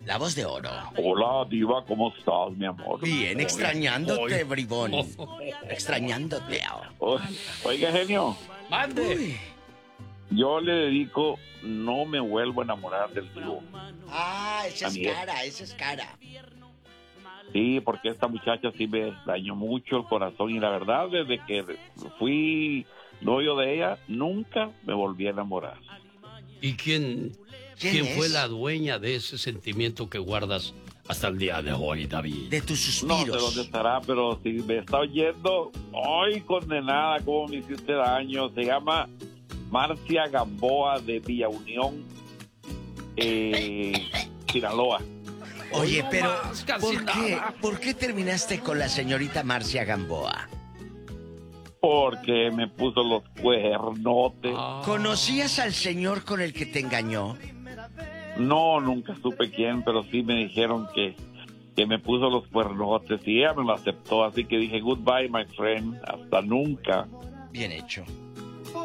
La voz de oro. Hola, Diva, ¿cómo estás, mi amor? Bien, extrañándote, bribón. Extrañándote. Oiga, genio, ¡Mande! Uy. yo le dedico No me vuelvo a enamorar del Divo. Esa es cara, esa es cara. Sí, porque esta muchacha sí me dañó mucho el corazón y la verdad, desde que fui novio de ella, nunca me volví a enamorar. ¿Y quién fue es? la dueña de ese sentimiento que guardas hasta el día de hoy, David? De tus No sé suspiros. dónde estará, pero si me está oyendo, ¡ay, condenada! ¿Cómo me hiciste daño? Se llama Marcia Gamboa de Villa Unión, Sinaloa. Oye, no pero más, casi nada. ¿por qué terminaste con la señorita Marcia Gamboa? Porque me puso los cuernotes. ¿Conocías al señor con el que te engañó? No, nunca supe quién, pero sí me dijeron que me puso los cuernotes y ella me lo aceptó. Así que dije, goodbye, my friend, hasta nunca. Bien hecho.